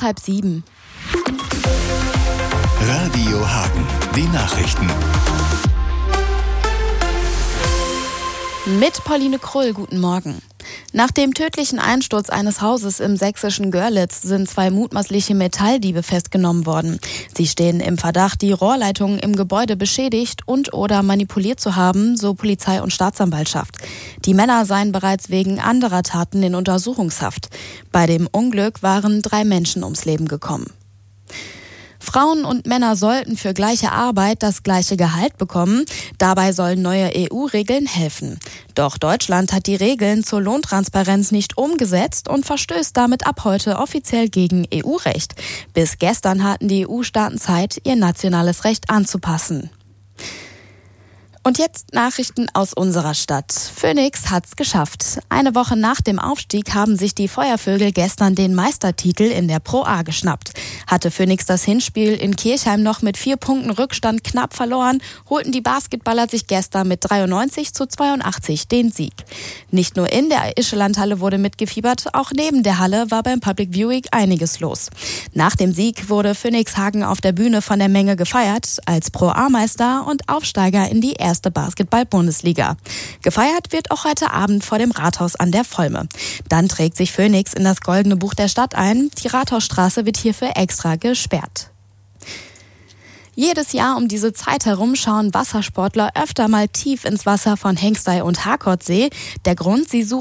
ist 6:30. Radio Hagen, die Nachrichten. Mit Pauline Krull, guten Morgen. Nach dem tödlichen Einsturz eines Hauses im sächsischen Görlitz sind 2 mutmaßliche Metalldiebe festgenommen worden. Sie stehen im Verdacht, die Rohrleitungen im Gebäude beschädigt und/oder manipuliert zu haben, so Polizei und Staatsanwaltschaft. Die Männer seien bereits wegen anderer Taten in Untersuchungshaft. Bei dem Unglück waren 3 Menschen ums Leben gekommen. Frauen und Männer sollten für gleiche Arbeit das gleiche Gehalt bekommen. Dabei sollen neue EU-Regeln helfen. Doch Deutschland hat die Regeln zur Lohntransparenz nicht umgesetzt und verstößt damit ab heute offiziell gegen EU-Recht. Bis gestern hatten die EU-Staaten Zeit, ihr nationales Recht anzupassen. Und jetzt Nachrichten aus unserer Stadt. Phoenix hat's geschafft. Eine Woche nach dem Aufstieg haben sich die Feuervögel gestern den Meistertitel in der Pro A geschnappt. Hatte Phoenix das Hinspiel in Kirchheim noch mit 4 Punkten Rückstand knapp verloren, holten die Basketballer sich gestern mit 93:82 den Sieg. Nicht nur in der Ischelandhalle wurde mitgefiebert, auch neben der Halle war beim Public Viewing einiges los. Nach dem Sieg wurde Phoenix Hagen auf der Bühne von der Menge gefeiert, als Pro A-Meister und Aufsteiger in die erste Basketball-Bundesliga. Gefeiert wird auch heute Abend vor dem Rathaus an der Volme. Dann trägt sich Phoenix in das Goldene Buch der Stadt ein. Die Rathausstraße wird hierfür extra gesperrt. Jedes Jahr um diese Zeit herum schauen Wassersportler öfter mal tief ins Wasser von Hengstei und Harkordsee. Der Grund, sie suchen